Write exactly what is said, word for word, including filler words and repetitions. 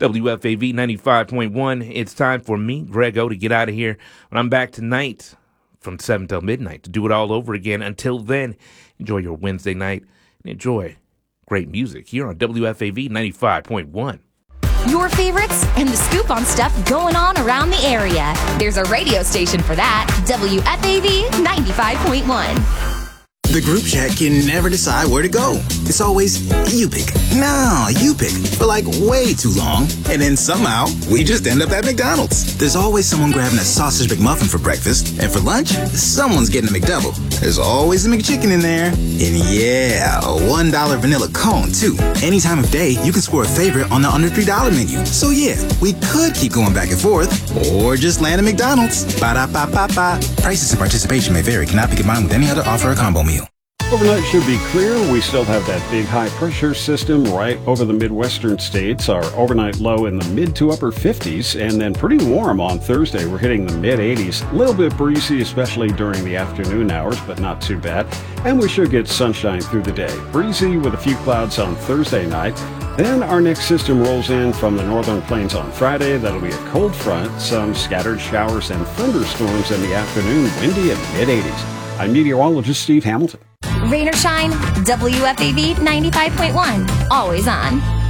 W F A V ninety-five point one. It's time for me, Greg O, to get out of here. But I'm back tonight from seven till midnight to do it all over again. Until then, enjoy your Wednesday night and enjoy great music here on W F A V ninety-five point one. Your favorites and the scoop on stuff going on around the area. There's a radio station for that. W F A V ninety-five point one. The group chat can never decide where to go. It's always, you pick. No, you pick. For like way too long. And then somehow, we just end up at McDonald's. There's always someone grabbing a sausage McMuffin for breakfast. And for lunch, someone's getting a McDouble. There's always a McChicken in there. And yeah, a one dollar vanilla cone, too. Any time of day, you can score a favorite on the under three dollar menu. So yeah, we could keep going back and forth. Or just land at McDonald's. Ba-da-ba-ba-ba. Prices and participation may vary. Cannot be combined with any other offer or combo meal. Overnight should be clear. We still have that big high-pressure system right over the Midwestern states. Our overnight low in the mid to upper fifties, and then pretty warm on Thursday. We're hitting the mid-eighties. A little bit breezy, especially during the afternoon hours, but not too bad. And we should get sunshine through the day. Breezy with a few clouds on Thursday night. Then our next system rolls in from the northern plains on Friday. That'll be a cold front, some scattered showers and thunderstorms in the afternoon, windy at mid-eighties. I'm meteorologist Steve Hamilton. Rain or shine, W F A V ninety-five point one. Always on.